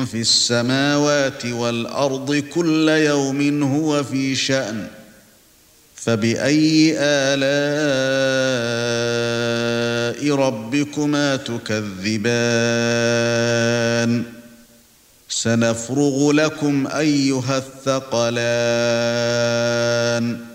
في السماوات والأرض كل يوم هو في شأن فبأي آلاء ربكما تكذبان سنفرغ لكم أيها الثقلان